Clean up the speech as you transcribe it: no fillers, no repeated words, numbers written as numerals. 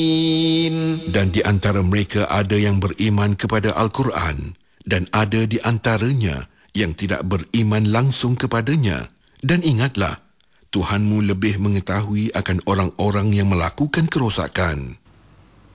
Dan di antara mereka ada yang beriman kepada Al-Quran dan ada di antaranya yang tidak beriman langsung kepadanya. Dan ingatlah, Tuhanmu lebih mengetahui akan orang-orang yang melakukan kerosakan.